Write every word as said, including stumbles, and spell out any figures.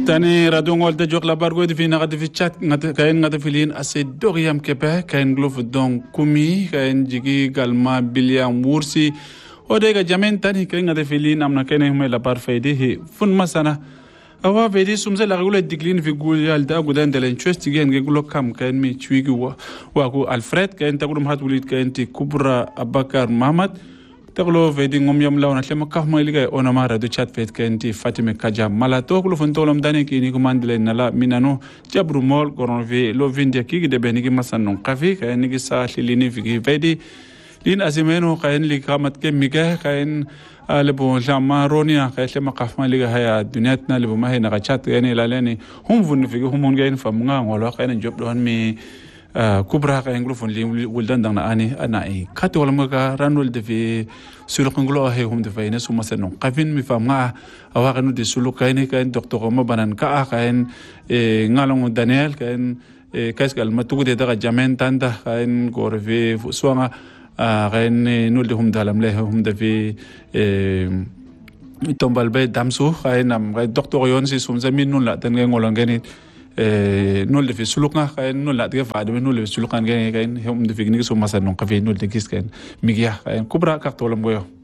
Tani radungol de jok la bargo de fina de chat ngat kain ngat filin ase doriam kepe kain glof don kumi kain jigi galma biliam wursi odega jamen tani kain ngat filin amna kain hme la par fayde he fun masana awa vedi sumza la regula diklin fi gul yalda gudan de l'interest gen ge gulo kam kain mi chwigi wa wa ku alfred kain tagulum hat wulit kain ti kubra abakar mahamad taglo vedi ngom yam law na tlema kaf ma liga ona mara do chat fet kenti fatime kaja mala to kulo fon tolom dane ki ni ko mandle nala minano jabru mol goron ve lo vindi ki de benigi masan non kafi kay ni sa lini fi vedi lin azimeno kayen li kamat ke miga kayen lebo jama ronia kay tlema kaf ma liga haya dunyatna lebo ma hena chat yani laleni hum vun fi hum on gain famunga ngolo kayen job don mi kubra ka englo fon li wuldan dang na ani ana e khati wala maga ranul de fi suluk nglo he hum de fayne suma senon qafin mi famga awa kanu de suluk kayne kain docteur ma banan ka kain e ngalong daniel kain e kaskal matugu de daga jamen tanda kain gorve suanga kain nul de hum dalam le hum de fi e tombal be damsu kain am docteur yon si sum zamin nun la tan ngolongeni nol de fi suluka kain nol la de fa de nol de sulukan kain hum de fi ni so masa non kafe nol de kis kain migia kain kubra ka tolam goyo